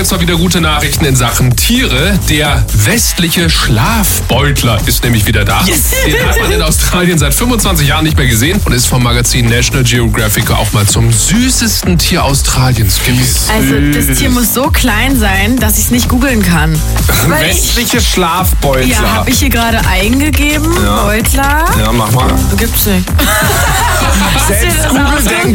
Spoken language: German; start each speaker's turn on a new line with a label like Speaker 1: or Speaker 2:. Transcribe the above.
Speaker 1: jetzt mal wieder gute Nachrichten in Sachen Tiere. Der westliche Schlafbeutler ist nämlich wieder da.
Speaker 2: Yes.
Speaker 1: Den hat man in Australien seit 25 Jahren nicht mehr gesehen und ist vom Magazin National Geographic auch mal zum süßesten Tier Australiens gewählt.
Speaker 2: Also das Tier muss so klein sein, dass ich es nicht googeln kann. Weil
Speaker 3: Westliche Schlafbeutler.
Speaker 2: ja, habe ich hier gerade eingegeben.
Speaker 3: Ja.
Speaker 2: Beutler.
Speaker 3: Ja, mach mal.
Speaker 2: Gibt's nicht.
Speaker 3: Selbst
Speaker 2: das
Speaker 3: Google
Speaker 2: aus?
Speaker 3: denkt,